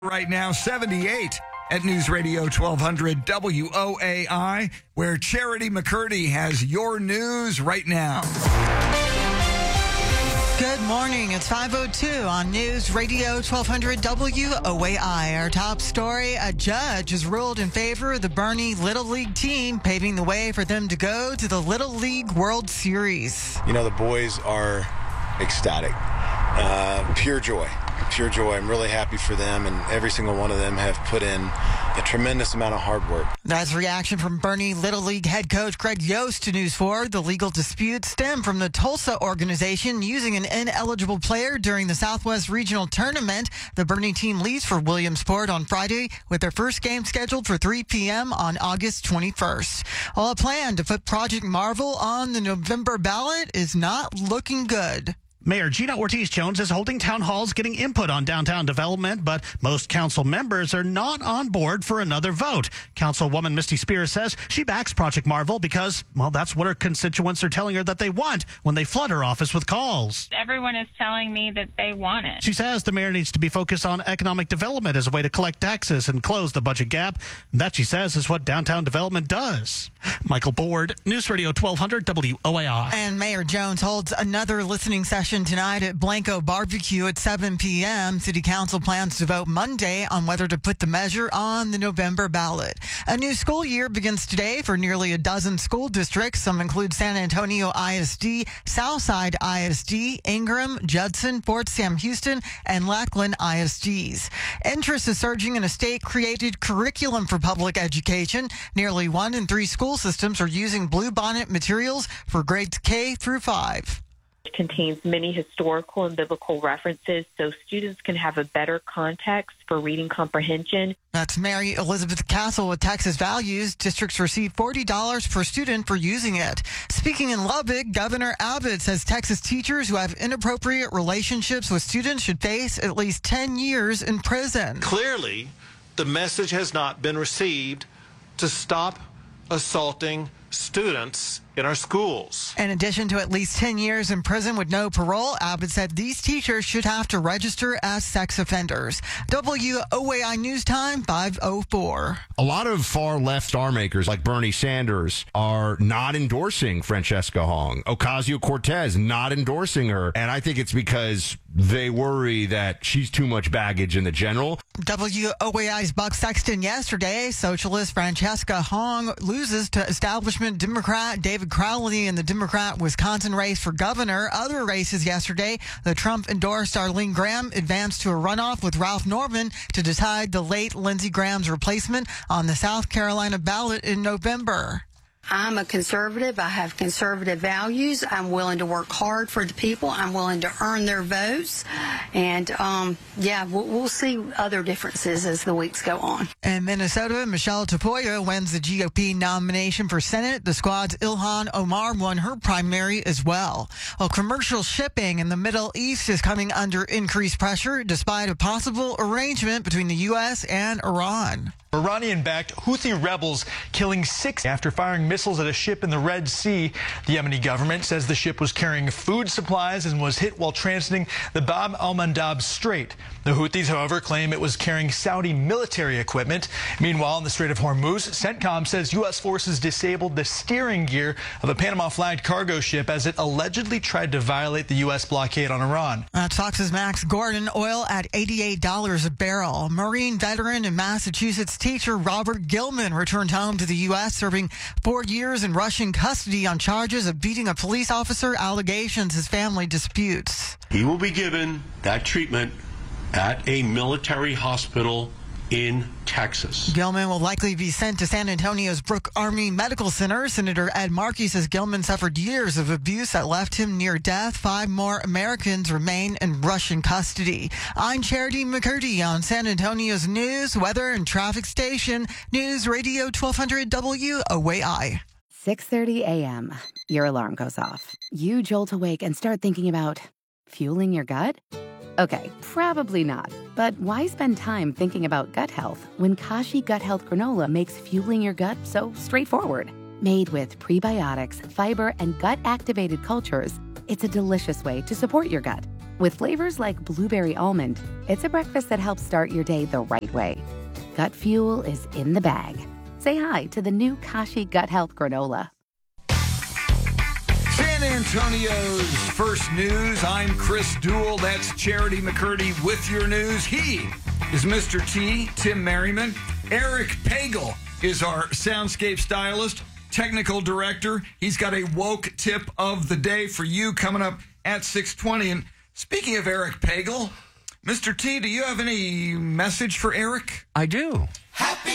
Right now, 78 at News Radio 1200 WOAI, where Charity McCurdy has your news right now. Good morning. It's 5:02 on News Radio 1200 WOAI. Our top story, a judge has ruled in favor of the Boerne Little League team, paving the way for them to go to the Little League World Series. You know, the boys are ecstatic. Pure joy. I'm really happy for them, and every single one of them have put in a tremendous amount of hard work. That's reaction from Boerne Little League head coach Greg Yost to News 4. The legal dispute stemmed from the Tulsa organization using an ineligible player during the Southwest Regional Tournament. The Boerne team leaves for Williamsport on Friday with their first game scheduled for 3 p.m. on August 21st. While a plan to put Project Marvel on the November ballot is not looking good. Mayor Gina Ortiz-Jones is holding town halls getting input on downtown development, but most council members are not on board for another vote. Councilwoman Misty Spears says she backs Project Marvel because, well, that's what her constituents are telling her that they want when they flood her office with calls. Everyone is telling me that they want it. She says the mayor needs to be focused on economic development as a way to collect taxes and close the budget gap. That, she says, is what downtown development does. Michael Board, News Radio 1200 WOAI. And Mayor Jones holds another listening session tonight at Blanco Barbecue at 7 p.m. City Council plans to vote Monday on whether to put the measure on the November ballot. A new school year begins today for nearly a dozen school districts. Some include San Antonio ISD, Southside ISD, Ingram, Judson, Fort Sam Houston, and Lackland ISDs. Interest is surging in a state-created curriculum for public education. Nearly 1 in 3 school systems are using Bluebonnet materials for grades K through 5. It contains many historical and biblical references so students can have a better context for reading comprehension. That's Mary Elizabeth Castle with Texas Values. Districts receive $40 per student for using it. Speaking in Lubbock, Governor Abbott says Texas teachers who have inappropriate relationships with students should face at least 10 years in prison. Clearly, the message has not been received to stop assaulting students in our schools. In addition to at least 10 years in prison with no parole, Abbott said these teachers should have to register as sex offenders. WOAI News Time, 5:04. A lot of far left star makers like Bernie Sanders are not endorsing Francesca Hong. Ocasio-Cortez not endorsing her. And I think it's because they worry that she's too much baggage in the general. WOAI's Buck Sexton yesterday. Socialist Francesca Hong loses to establishment Democrat David Crowley in the Democrat Wisconsin race for governor. Other races yesterday, the Trump-endorsed Arlene Graham advanced to a runoff with Ralph Norman to decide the late Lindsey Graham's replacement on the South Carolina ballot in November. I'm a conservative. I have conservative values. I'm willing to work hard for the people. I'm willing to earn their votes. And, we'll see other differences as the weeks go on. In Minnesota, Michelle Tapoya wins the GOP nomination for Senate. The squad's Ilhan Omar won her primary as well. Well, commercial shipping in the Middle East is coming under increased pressure despite a possible arrangement between the U.S. and Iran. Iranian-backed Houthi rebels killing 6 after firing missiles at a ship in the Red Sea. The Yemeni government says the ship was carrying food supplies and was hit while transiting the Bab al-Mandab Strait. The Houthis, however, claim it was carrying Saudi military equipment. Meanwhile, in the Strait of Hormuz, CENTCOM says U.S. forces disabled the steering gear of a Panama-flagged cargo ship as it allegedly tried to violate the U.S. blockade on Iran. Fox's Max Gordon, oil at $88 a barrel. Marine veteran and Massachusetts teacher Robert Gilman returned home to the U.S., serving 4 years in Russian custody on charges of beating a police officer, allegations his family disputes. He will be given that treatment at a military hospital in Texas. Gilman will likely be sent to San Antonio's Brooke Army Medical Center. Senator Ed Markey says Gilman suffered years of abuse that left him near death. 5 more Americans remain in Russian custody. I'm Charity McCurdy on San Antonio's news, weather, and traffic station. News Radio 1200 WOAI. 6:30 a.m. Your alarm goes off. You jolt awake and start thinking about fueling your gut? Okay, probably not. But why spend time thinking about gut health when Kashi Gut Health Granola makes fueling your gut so straightforward? Made with prebiotics, fiber, and gut-activated cultures, it's a delicious way to support your gut. With flavors like blueberry almond, it's a breakfast that helps start your day the right way. Gut Fuel is in the bag. Say hi to the new Kashi Gut Health Granola. San Antonio's first news. I'm Chris Duell. That's Charity McCurdy with your news. He is Mr. T, Tim Merriman. Eric Pagel is our soundscape stylist, technical director. He's got a woke tip of the day for you coming up at 6:20. And speaking of Eric Pagel, Mr. T, do you have any message for Eric? I do.